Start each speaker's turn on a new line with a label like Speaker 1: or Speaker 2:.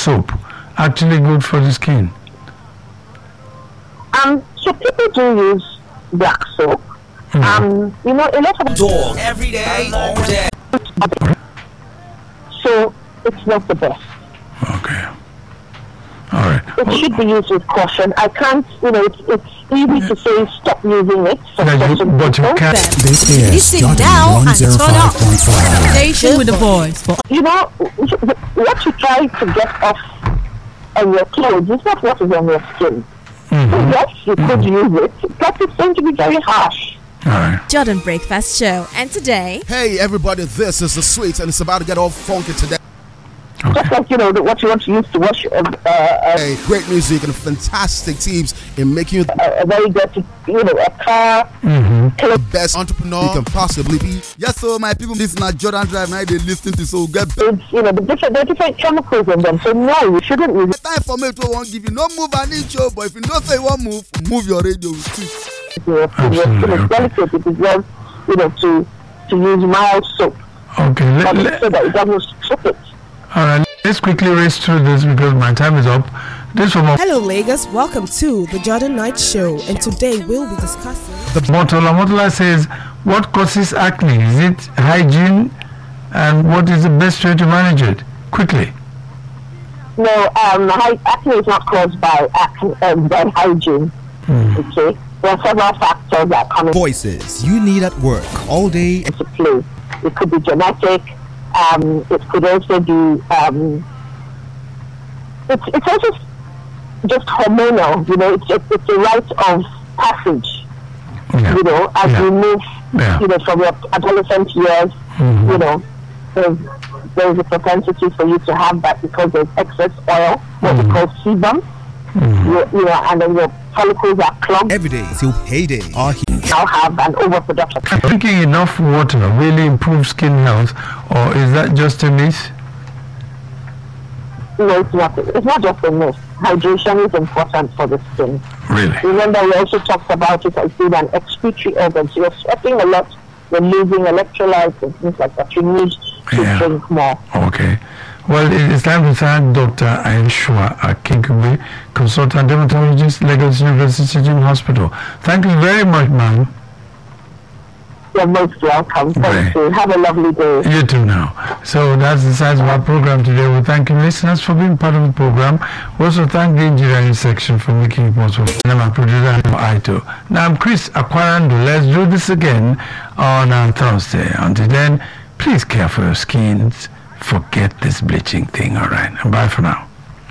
Speaker 1: soap actually good for the skin?
Speaker 2: So people do use black soap. A lot of
Speaker 3: dog every day, all day.
Speaker 2: So it's not the best.
Speaker 1: Okay. All right.
Speaker 2: It should be used with caution. I can't, it's easy to say stop using it.
Speaker 1: But you can't.
Speaker 4: This is
Speaker 5: Listen now and turn up.
Speaker 4: 105.5.
Speaker 5: Station with the boys.
Speaker 2: What you try to get off on your clothes is not what is on your skin. So yes, you could use it, but it's going to be very harsh.
Speaker 1: All right.
Speaker 5: Jordan Breakfast Show. And today,
Speaker 3: Hey everybody, this is the Sweets, and it's about to get all funky today.
Speaker 2: Just like, what you want to use to wash
Speaker 3: Hey, great music and fantastic teams in making you
Speaker 2: a very dirty, a car.
Speaker 3: the best entrepreneur you can possibly be.
Speaker 6: Yes, so my people, this is not Jordan Drive. Now they listen to so get
Speaker 2: It's, there are different chemicals in them. So no, you shouldn't use it.
Speaker 6: time for me to won't give you no move an inch, but if you don't say one move your radio.
Speaker 2: It's delicate. It is well, to use mild soap.
Speaker 1: Okay.
Speaker 2: So that it doesn't strip it.
Speaker 1: All right. Let's quickly race through this because my time is up. This one.
Speaker 7: Hello Lagos, welcome to the Jordan Night Show, and today we'll be discussing
Speaker 1: Motola says, what causes acne? Is it hygiene? And what is the best way to manage it? Quickly.
Speaker 2: No, acne is not caused by hygiene. Okay, there are several factors that come
Speaker 4: Voices you need at work all day.
Speaker 2: into play. It could be genetic. It could also be. It's also just hormonal. It's a rite of passage.
Speaker 1: Yeah.
Speaker 2: As you move, from your adolescent years, there's a propensity for you to have that because there's excess oil, what we call sebum. And then your follicles are clogged.
Speaker 4: Every day till payday are here.
Speaker 2: Now have an overproduction.
Speaker 1: Drinking enough water really improves skin health, or is that just a myth?
Speaker 2: No, it's not. It's not just a myth. Hydration is important for the skin.
Speaker 1: Really?
Speaker 2: Remember, we also talked about it as being an excretory organ. So you're sweating a lot, you're losing electrolytes and things like that. You need to drink more.
Speaker 1: Okay. Well, it is time to thank Dr. Aishwa Akinkugbe, consultant dermatologist, Lagos University Teaching Hospital. Thank you very much, ma'am.
Speaker 2: You're most welcome. Thank you. Have a lovely day.
Speaker 1: You too now. So that's the size of our program today. We thank you listeners for being part of the program. We also thank the engineering section for making it possible. I'm a producer, Aito. Now I'm Chris Akwarando. Let's do this again on Thursday. Until then, please care for your skins. Forget this bleaching thing, all right? And bye for now.